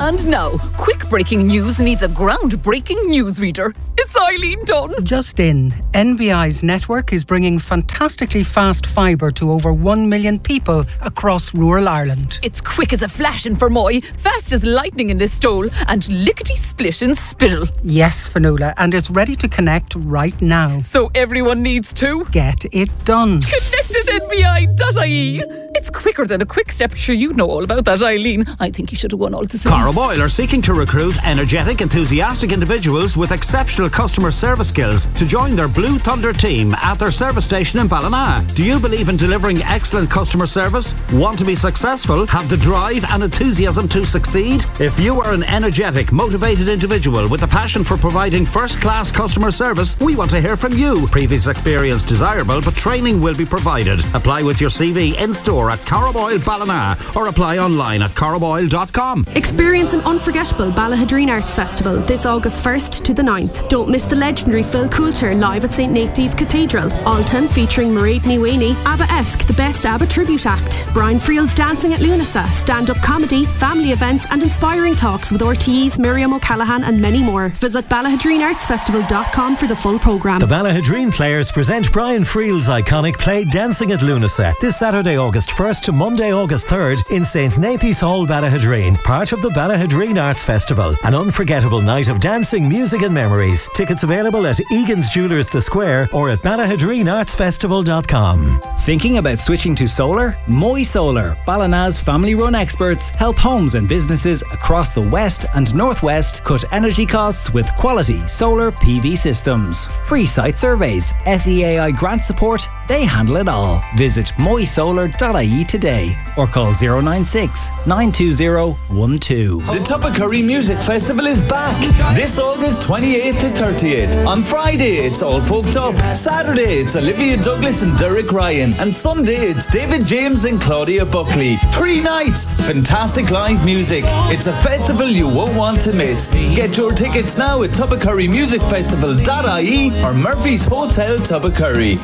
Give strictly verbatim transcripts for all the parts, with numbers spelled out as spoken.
And now, quick breaking news needs a groundbreaking newsreader. It's Eileen Dunn. Just in, N B I's network is bringing fantastically fast fibre to over one million people across rural Ireland. It's quick as a flash in Fermoy, fast as lightning in Listowel, and lickety-split in Spittle. Yes, Fionnuala, and it's ready to connect right now. So everyone needs to get it done. Connect at N B I dot I E. It's quicker than a quick step. Sure, you know all about that, Eileen. I think you should have won all the same. Carraboyle are seeking to recruit energetic, enthusiastic individuals with exceptional customer service skills to join their Blue Thunder team at their service station in Ballina. Do you believe in delivering excellent customer service? Want to be successful? Have the drive and enthusiasm to succeed? If you are an energetic, motivated individual with a passion for providing first-class customer service, we want to hear from you. Previous experience desirable, but training will be provided. Apply with your C V in-store at Carraboyle Ballina or apply online at carraboyle dot com. Experience an unforgettable Ballahadreen Arts Festival this August first to the ninth. Don't miss the legendary Phil Coulter live at St Nathan's Cathedral. Alton featuring Mairead Ní ABBA-esque, the best ABBA tribute act. Brian Friel's Dancing at Lunasa, stand-up comedy, family events and inspiring talks with R T Es, Miriam O'Callaghan and many more. Visit ballahadreen arts festival dot com for the full programme. The Ballahadreen Players present Brian Friel's iconic play Dancing at Lunasa this Saturday, August first to Monday, August third in St Nathan's Hall, Ballahadreen, part of the Ballahadreen Arts Festival. An unforgettable night of dancing, music and memories. Tickets available at Egan's Jewellers The Square or at ballahadreen arts festival dot com. Thinking about switching to solar? Moy Solar, Ballina's family-run experts, help homes and businesses across the west and northwest cut energy costs with quality solar P V systems. Free site surveys, S E A I grant support, they handle it all. Visit moy solar dot I E today or call zero nine six, nine two zero, one two. The Tubbercurry Music Festival is back this August twenty-eighth to thirtieth. On Friday it's All Folked Up, Saturday it's Olivia Douglas and Derek Ryan, and Sunday it's David James and Claudia Buckley. Three nights, fantastic live music. It's a festival you won't want to miss. Get your tickets now at tubbercurry music festival dot I E or Murphy's Hotel Tubbercurry.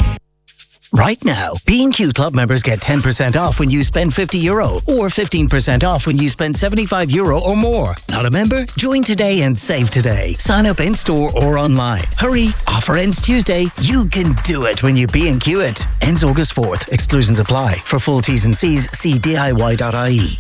Right now, B and Q Club members get ten percent off when you spend fifty euro or fifteen percent off when you spend seventy-five euro or more. Not a member? Join today and save today. Sign up in-store or online. Hurry, offer ends Tuesday. You can do it when you B and Q it. Ends August fourth. Exclusions apply. For full T's and C's, see D I Y dot I E.